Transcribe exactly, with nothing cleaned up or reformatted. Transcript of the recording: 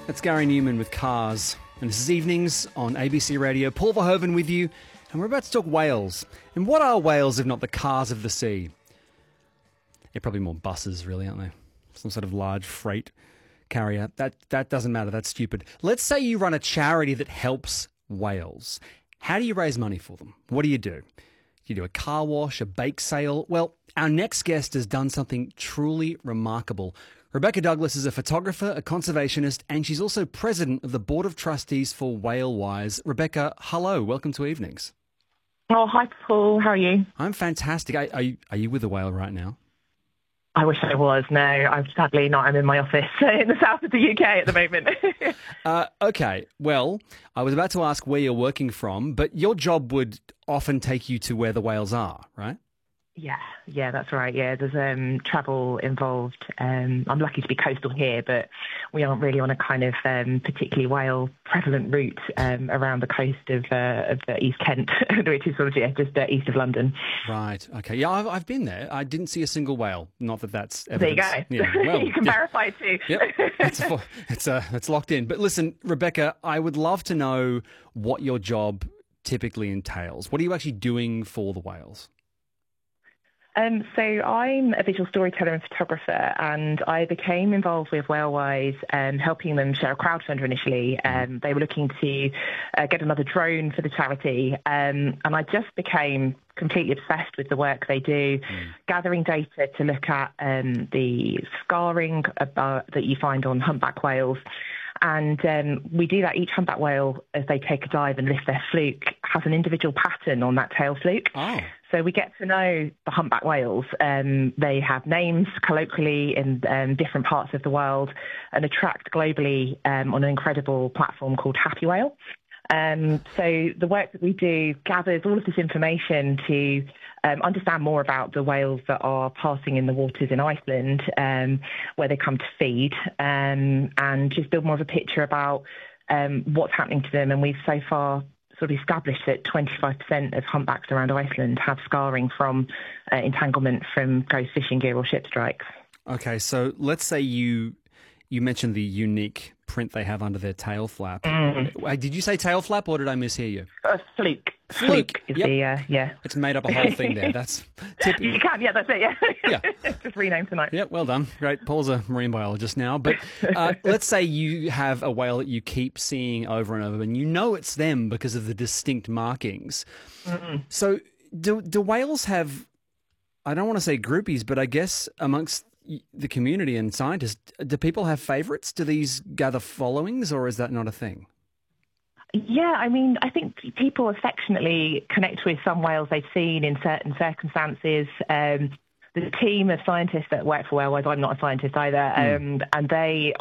That's Gary Newman with Cars. And this is Evenings on A B C Radio. Paul Verhoeven with you. And we're about to talk whales. And what are whales if not the cars of the sea? They're probably more buses, really, aren't they? Some sort of large freight carrier. That that doesn't matter. That's stupid. Let's say you run a charity that helps whales. How do you raise money for them? What do you do? You do a car wash, a bake sale? Well, our next guest has done something truly remarkable. Rebecca Douglas is a photographer, a conservationist, and she's also president of the Board of Trustees for Whalewise. Rebecca, hello. Welcome to Evenings. Oh, hi, Paul. How are you? I'm fantastic. Are, are, you, are you with a whale right now? I wish I was. No, I'm sadly not. I'm in my office in the south of the U K at the moment. uh, okay. Well, I was about to ask where you're working from, but your job would often take you to where the whales are, right? Yeah, yeah, that's right. Yeah, there's um, travel involved. Um, I'm lucky to be coastal here, but we aren't really on a kind of um, particularly whale prevalent route um, around the coast of, uh, of uh, East Kent, which is sort of yeah, just uh, east of London. Right. Okay. Yeah, I've, I've been there. I didn't see a single whale. Not that that's evidence. There you go. Yeah, well, you can yeah. verify it too. Yep. It's, it's, uh, it's locked in. But listen, Rebecca, I would love to know what your job typically entails. What are you actually doing for the whales? Um, so I'm a visual storyteller and photographer, and I became involved with Whalewise, um, helping them share a crowdfunder initially. Um, they were looking to uh, get another drone for the charity, um, and I just became completely obsessed with the work they do, mm. gathering data to look at um, the scarring about, that you find on humpback whales. And um, we do that. Each humpback whale, as they take a dive and lift their fluke, has an individual pattern on that tail fluke. Oh. So we get to know the humpback whales. Um, they have names colloquially in um, different parts of the world and are tracked globally um, on an incredible platform called Happy Whale. Um, so the work that we do gathers all of this information to um, understand more about the whales that are passing in the waters in Iceland, um, where they come to feed, um, and just build more of a picture about um, what's happening to them. And we've so far sort of established that twenty-five percent of humpbacks around Iceland have scarring from uh, entanglement from ghost fishing gear or ship strikes. Okay, so let's say you you mentioned the unique print they have under their tail flap. Mm. Did you say tail flap, or did I mishear you? Uh, fluke. Fluke. Fluke is yep. the, uh, yeah. It's made up a whole thing there. That's typical. You can, yeah, that's it, yeah. Yeah. Just renamed tonight. Yeah, well done. Great. Paul's a marine biologist now. But uh, let's say you have a whale that you keep seeing over and over, and you know it's them because of the distinct markings. Mm-mm. So do, do whales have, I don't want to say groupies, but I guess amongst the community and scientists, do people have favourites? Do these gather followings, or is that not a thing? Yeah, I mean, I think people affectionately connect with some whales they've seen in certain circumstances. Um, the team of scientists that work for Whalewise, I'm not a scientist either, mm. um, and they